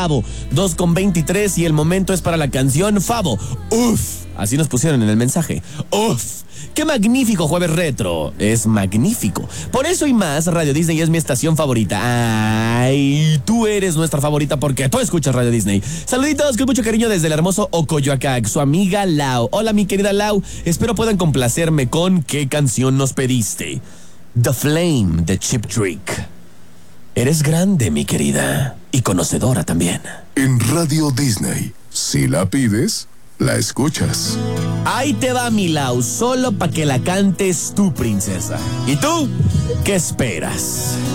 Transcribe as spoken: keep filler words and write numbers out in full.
Favo, dos con veintitrés y el momento es para la canción Favo. Uf, así nos pusieron en el mensaje. Uf. ¡Qué magnífico jueves retro! Es magnífico. Por eso y más, Radio Disney es mi estación favorita. ¡Ay! Tú eres nuestra favorita porque tú escuchas Radio Disney. Saluditos con mucho cariño desde el hermoso Ocoyoacac, su amiga Lau. Hola, mi querida Lau. Espero puedan complacerme con ¿qué canción nos pediste? The Flame de Chip Trick. Eres grande, mi querida. Y conocedora también. En Radio Disney, si la pides, la escuchas. Ahí te va, mi Lau, solo para que la cantes tú, princesa. ¿Y tú? ¿Qué esperas?